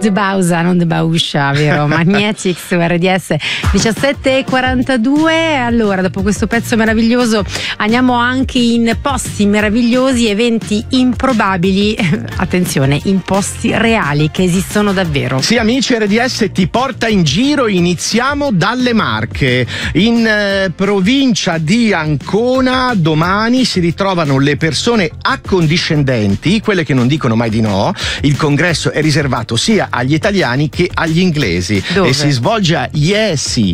The Bausa, non The Bauscia, vero? Magnetics su RDS 17:42. Allora, dopo questo pezzo meraviglioso andiamo anche in posti meravigliosi, eventi improbabili, attenzione, in posti reali che esistono davvero. Sì, amici, RDS ti porta in giro. Iniziamo dalle Marche. In provincia di Ancona domani si ritrovano le persone accondiscendenti, quelle che non dicono mai di no. Il congresso è riservato sia agli italiani che agli inglesi. Dove? E si svolge a Iesi.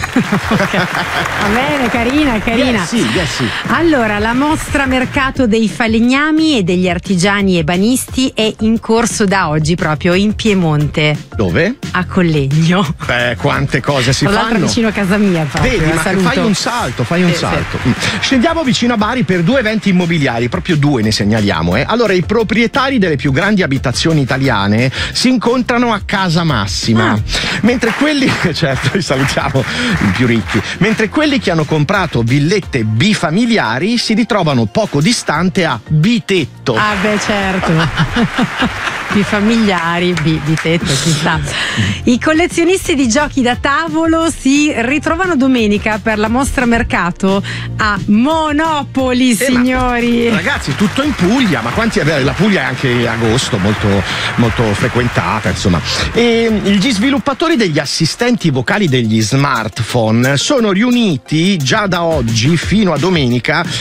Va bene, carina. Sì. Allora, la mostra mercato dei falegnami e degli artigiani ebanisti è in corso da oggi proprio in Piemonte. Dove? A Collegno. Quante cose si Tra l'altro fanno. vicino a casa mia proprio. Vedi, ma saluto. fai un salto. Scendiamo vicino a Bari per 2 eventi immobiliari, proprio 2 ne segnaliamo. Allora, i proprietari delle più grandi abitazioni italiane si incontrano a Casa Massima, mentre quelli, certo, li salutiamo, i più ricchi, mentre quelli che hanno comprato villette bifamiliari si ritrovano poco distante a Bitetto. Ah beh, certo. Bifamiliari, bitetto, ci sta. I collezionisti di giochi da tavolo si ritrovano domenica per la mostra mercato a Monopoli, signori. Ragazzi, tutto in Puglia, ma quanti la Puglia è anche agosto molto, molto frequentata, insomma. E gli sviluppatori degli assistenti vocali degli smartphone sono riuniti già da oggi fino a domenica